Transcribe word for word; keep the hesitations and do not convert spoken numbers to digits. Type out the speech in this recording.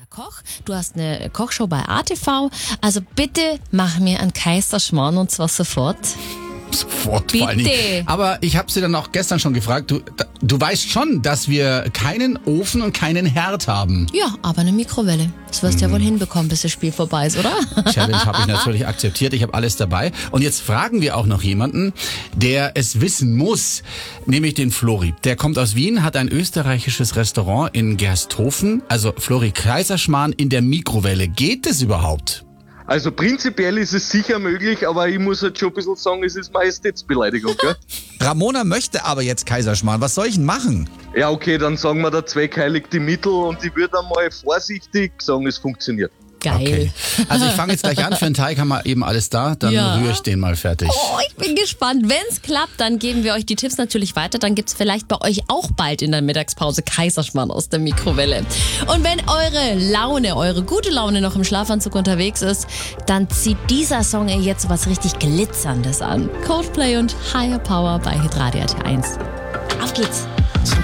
Koch, du hast eine Kochshow bei A T V, also bitte mach mir einen Kaiserschmarrn und zwar sofort. Sofort, Bitte. vor allen Dingen. Aber ich habe sie dann auch gestern schon gefragt, du, du weißt schon, dass wir keinen Ofen und keinen Herd haben. Ja, aber eine Mikrowelle. Das wirst du mhm. ja wohl hinbekommen, bis das Spiel vorbei ist, oder? Challenge habe ich natürlich akzeptiert, ich habe alles dabei. Und jetzt fragen wir auch noch jemanden, der es wissen muss, nämlich den Flori. Der kommt aus Wien, hat ein österreichisches Restaurant in Gersthofen, also Flori Kaiserschmarrn in der Mikrowelle. Geht das überhaupt? Also prinzipiell ist es sicher möglich, aber ich muss halt schon ein bisschen sagen, es ist Majestätsbeleidigung, gell? Ramona möchte aber jetzt Kaiserschmarrn. Was soll ich denn machen? Ja, okay, dann sagen wir, der Zweck heiligt die Mittel und ich würde einmal vorsichtig sagen, es funktioniert. Geil. Okay. Also ich fange jetzt gleich an, für den Teig haben wir eben alles da, dann Ja. rühre ich den mal fertig. Oh, ich bin gespannt. Wenn es klappt, dann geben wir euch die Tipps natürlich weiter. Dann gibt's vielleicht bei euch auch bald in der Mittagspause Kaiserschmarrn aus der Mikrowelle. Und wenn eure Laune, eure gute Laune noch im Schlafanzug unterwegs ist, dann zieht dieser Song jetzt was richtig Glitzerndes an. Coldplay und Higher Power bei Hitradio R T eins. Auf geht's.